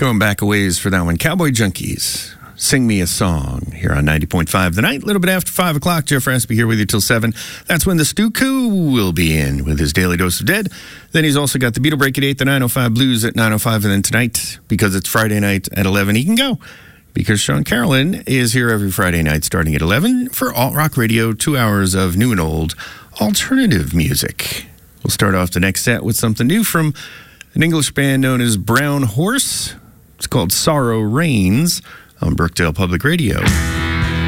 Going back a ways for that one. Cowboy Junkies, Sing Me a Song, here on 90.5 The Night. A little bit after 5 o'clock, Jeff Raspy here with you till 7. That's when the Stu Koo will be in with his Daily Dose of Dead. Then he's also got the Beatle Break at 8, the 905 Blues at 905, and then tonight, because it's Friday night at 11, he can go. Because Sean Carolyn is here every Friday night starting at 11 for Alt Rock Radio, 2 hours of new and old alternative music. We'll start off the next set with something new from an English band known as Brown Horse. It's called Sorrow Reigns on Brookdale Public Radio.